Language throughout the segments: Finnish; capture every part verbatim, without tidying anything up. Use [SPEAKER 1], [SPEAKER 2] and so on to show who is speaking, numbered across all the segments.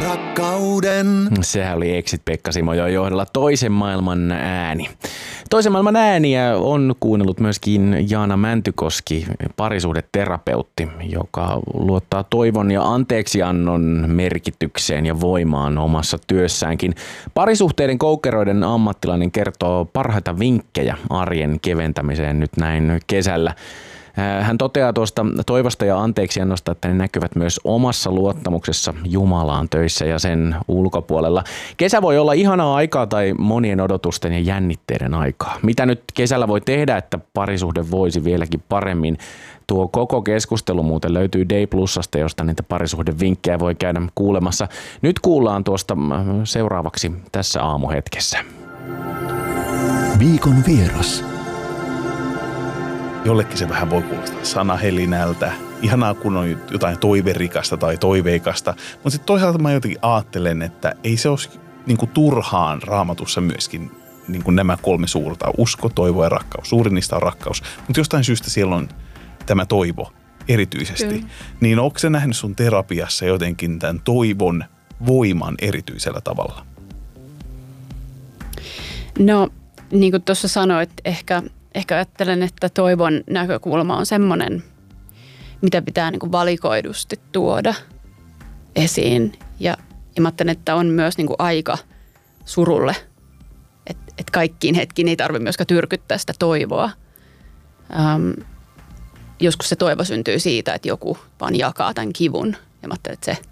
[SPEAKER 1] rakkauden.
[SPEAKER 2] Sehän oli Exit-Pekka Simojoen johdolla Toisen maailman ääni. Toisen maailman ääniä on kuunnellut myöskin Jaana Mäntykoski, parisuhdeterapeutti, joka luottaa toivon ja anteeksiannon merkitykseen ja voimaan omassa työssäänkin. Parisuhteiden koukeroiden ammattilainen kertoo parhaita vinkkejä arjen keventämiseen nyt näin kesällä. Hän toteaa tuosta toivosta ja anteeksiannosta, että ne näkyvät myös omassa luottamuksessa Jumalaan töissä ja sen ulkopuolella. Kesä voi olla ihanaa aikaa tai monien odotusten ja jännitteiden aikaa. Mitä nyt kesällä voi tehdä, että parisuhde voisi vieläkin paremmin? Tuo koko keskustelu muuten löytyy Day Plusasta, josta niitä parisuhdevinkkejä voi käydä kuulemassa. Nyt kuullaan tuosta seuraavaksi tässä aamuhetkessä.
[SPEAKER 3] Viikon vieras.
[SPEAKER 4] Jollekin se vähän voi kuulostaa sanahelinältä, ihanaa kun on jotain toiverikasta tai toiveikasta, mutta sitten toisaalta mä jotenkin ajattelen, että ei se olisi niin kuin turhaan Raamatussa myöskin niin kuin nämä kolme suurta, usko, toivo ja rakkaus. Suurin niistä on rakkaus, mutta jostain syystä siellä on tämä toivo erityisesti. Kyllä. Niin onko sä nähnyt sun terapiassa jotenkin tämän toivon voiman erityisellä tavalla?
[SPEAKER 5] No, niin kuin tuossa sanoit, ehkä... Ehkä ajattelen, että toivon näkökulma on semmoinen, mitä pitää niin kuin valikoidusti tuoda esiin. Ja, ja mä ajattelen, että on myös niin kuin aika surulle, että et kaikkiin hetkiin ei tarvitse myöskään tyrkyttää sitä toivoa. Ähm, joskus se toivo syntyy siitä, että joku vaan jakaa tämän kivun. Ja mä ajattelen, että se,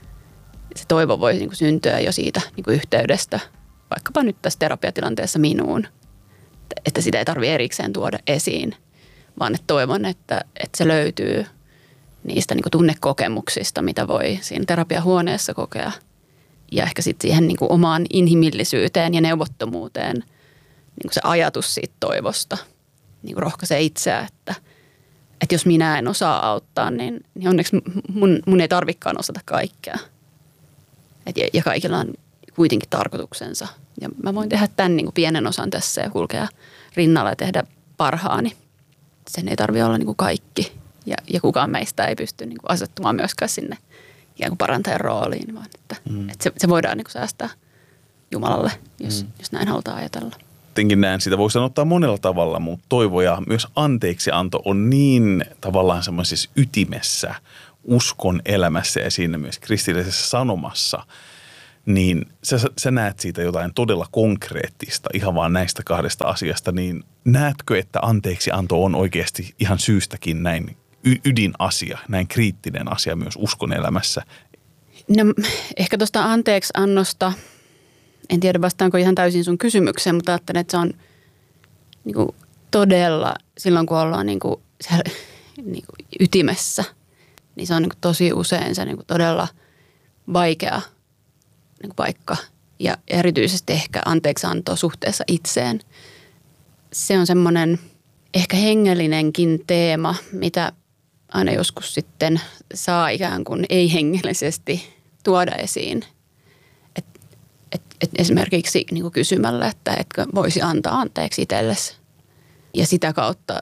[SPEAKER 5] se toivo voi niin kuin syntyä jo siitä niin kuin yhteydestä, vaikkapa nyt tässä terapiatilanteessa minuun. Että sitä ei tarvitse erikseen tuoda esiin, vaan että toivon, että, että se löytyy niistä niin kuin tunnekokemuksista, mitä voi siinä terapiahuoneessa kokea. Ja ehkä sitten siihen niin kuin omaan inhimillisyyteen ja neuvottomuuteen niin kuin se ajatus siitä toivosta niin kuin rohkaisee itseä, että, että jos minä en osaa auttaa, niin, niin onneksi mun, mun ei tarvikaan osata kaikkea. Et, ja, ja kaikilla on kuitenkin tarkoituksensa. Ja mä voin tehdä tämän niin kuin pienen osan tässä ja kulkea rinnalla ja tehdä parhaani. Sen ei tarvitse olla niin kuin kaikki. Ja, ja kukaan meistä ei pysty niin kuin asettumaan myöskään sinne ikään kuin parantajan rooliin, vaan että, mm. että se, se voidaan niin kuin säästää Jumalalle, jos, mm. jos näin halutaan ajatella.
[SPEAKER 4] Jotenkin näen, sitä voi sanottaa monella tavalla, mutta toivo ja myös anteeksianto on niin tavallaan semmoisessa ytimessä, uskon elämässä ja siinä myös kristillisessä sanomassa, niin sä, sä näet siitä jotain todella konkreettista ihan vaan näistä kahdesta asiasta, niin näetkö, että anteeksianto on oikeasti ihan syystäkin näin y- ydinasia, näin kriittinen asia myös uskon elämässä?
[SPEAKER 5] No ehkä tuosta anteeksiannosta, en tiedä vastaanko ihan täysin sun kysymykseen, mutta ajattelen, että se on niin kuin todella, silloin kun ollaan niin kuin siellä, niin kuin ytimessä, niin se on niin kuin tosi usein se niin kuin todella vaikea niin kuin paikka ja erityisesti ehkä anteeksianto suhteessa itseen. Se on semmoinen ehkä hengellinenkin teema, mitä aina joskus sitten saa ikään kuin ei-hengellisesti tuoda esiin. Et, et, et esimerkiksi niin kuin kysymällä, että etkö voisi antaa anteeksi itsellesi. Ja sitä kautta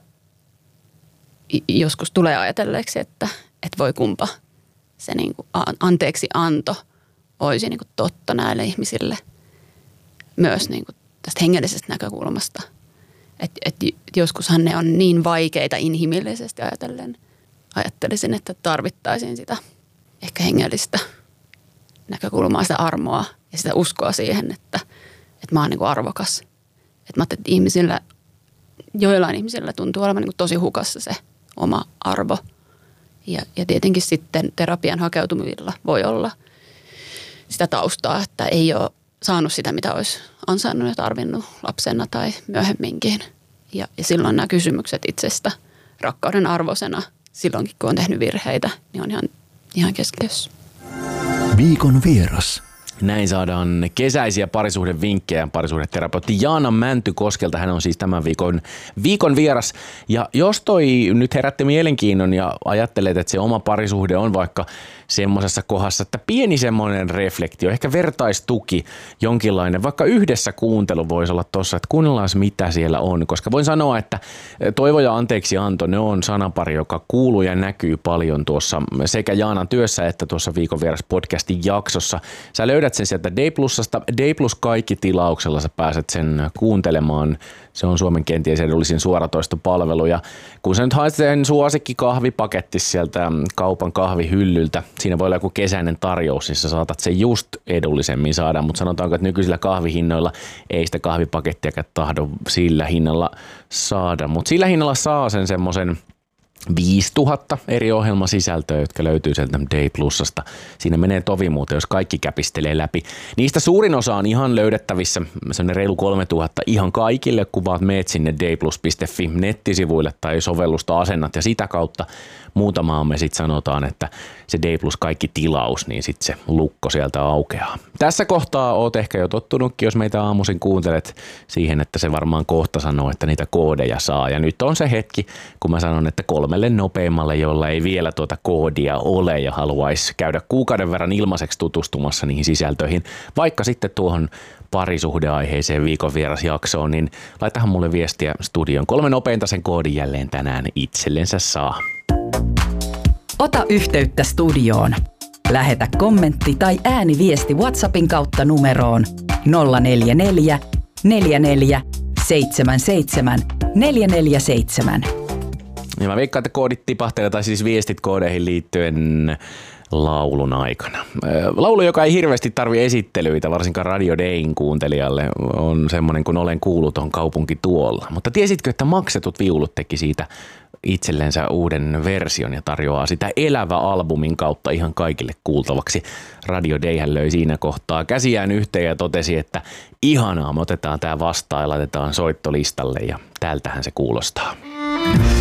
[SPEAKER 5] joskus tulee ajatelleeksi, että et voi kumpa se niin kuin anteeksi anto olisi niin kuin totta näille ihmisille myös niin kuin tästä hengellisestä näkökulmasta. Että et joskushan ne on niin vaikeita inhimillisesti ajatellen. Ajattelisin, että tarvittaisiin sitä ehkä hengellistä näkökulmaa, sitä armoa ja sitä uskoa siihen, että, että mä oon niin kuin arvokas. Että mä ajattelin, että ihmisillä, joillain ihmisillä tuntuu olevan niin kuin tosi hukassa se oma arvo. Ja, ja tietenkin sitten terapian hakeutumilla voi olla sitä taustaa, että ei ole saanut sitä, mitä olisi ansainnut ja tarvinnut lapsena tai myöhemminkin. Ja, ja silloin nämä kysymykset itsestä rakkauden arvoisena, silloinkin kun on tehnyt virheitä, niin on ihan, ihan keskiössä.
[SPEAKER 3] Viikon vieras.
[SPEAKER 2] Näin saadaan kesäisiä parisuhdevinkkejä parisuhdeterapeutti Jaana Mäntykoskelta. Hän on siis tämän viikon, viikon vieras. Ja jos toi nyt herätti mielenkiinnon ja ajattelet, että se oma parisuhde on vaikka semmoisessa kohdassa, että pieni semmoinen reflektio, ehkä vertaistuki, jonkinlainen, vaikka yhdessä kuuntelu voisi olla tossa, että kuunnellaan mitä siellä on, koska voin sanoa, että toivo ja anteeksi anto, ne on sanapari, joka kuuluu ja näkyy paljon tuossa sekä Jaanan työssä että tuossa Viikon vieras podcastin jaksossa. Sä löydät sen sieltä D Plusasta, D Plus kaikki tilauksella, sä pääset sen kuuntelemaan. Se on Suomen kenties edullisin suoratoistopalvelu ja kun sä nyt haet sen suosikki kahvipaketti sieltä kaupan kahvihyllyltä, siinä voi olla joku kesäinen tarjous, niin sä saatat sen just edullisemmin saada, mutta sanotaanko, että nykyisillä kahvihinnoilla ei sitä kahvipakettiakaan tahdo sillä hinnalla saada, mutta sillä hinnalla saa sen semmoisen viisituhatta eri ohjelmasisältöä, jotka löytyy sieltä D Plusasta. Siinä menee tovi muuten, jos kaikki käpistelee läpi. Niistä suurin osa on ihan löydettävissä, semmoinen reilu kolmetuhatta ihan kaikille, kun vaan meet sinne d plus piste f i nettisivuille tai sovellusta asennat ja sitä kautta muutamaan me sitten sanotaan, että se D Plus kaikki tilaus, niin sitten se lukko sieltä aukeaa. Tässä kohtaa oot ehkä jo tottunutkin, jos meitä aamuisin kuuntelet siihen, että se varmaan kohta sanoo, että niitä koodeja saa. Ja nyt on se hetki, kun mä sanon, että kolmelle nopeimmalle, jolla ei vielä tuota koodia ole ja haluaisi käydä kuukauden verran ilmaiseksi tutustumassa niihin sisältöihin, vaikka sitten tuohon parisuhdeaiheeseen Viikon vierasjaksoon, niin laitahan mulle viestiä studion. Kolme nopeinta sen koodin jälleen tänään itsellensä saa.
[SPEAKER 1] Ota yhteyttä studioon. Lähetä kommentti tai ääniviesti WhatsAppin kautta numeroon nolla neljä neljä, neljä neljä, seitsemän seitsemän, neljä neljä seitsemän.
[SPEAKER 2] Ja mä veikkaan, että koodit tipahtelee, tai siis viestit koodeihin liittyen laulun aikana. Laulu, joka ei hirveästi tarvi esittelyitä, varsinkaan Radio Dayn kuuntelijalle, on semmoinen kuin Olen kuullut on kaupunki tuolla. Mutta tiesitkö, että Maksetut viulut teki siitä itsellensä uuden version ja tarjoaa sitä Elävä albumin kautta ihan kaikille kuultavaksi. Radio Dayhän löi siinä kohtaa käsiään yhteen ja totesi, että ihanaa, me otetaan tää vastaan ja laitetaan soittolistalle ja tältähän se kuulostaa.